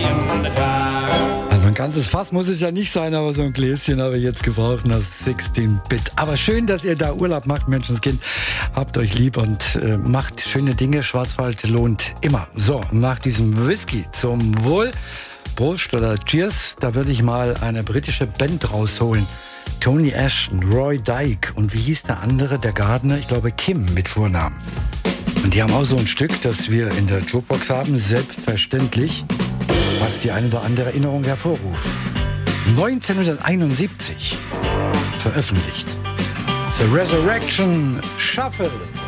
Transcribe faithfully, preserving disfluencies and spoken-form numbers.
Also ein ganzes Fass muss es ja nicht sein, aber so ein Gläschen habe ich jetzt gebraucht, das sechzehn Bit. Aber schön, dass ihr da Urlaub macht, Menschenskind. Habt euch lieb und äh, macht schöne Dinge. Schwarzwald lohnt immer. So, nach diesem Whisky zum Wohl. Prost oder Cheers. Da würde ich mal eine britische Band rausholen. Tony Ashton, Roy Dyke und wie hieß der andere, der Gardner? Ich glaube Kim mit Vornamen. Und die haben auch so ein Stück, das wir in der Jukebox haben, selbstverständlich, was die eine oder andere Erinnerung hervorruft. neunzehnhunderteinundsiebzig veröffentlicht. The Resurrection Shuffle.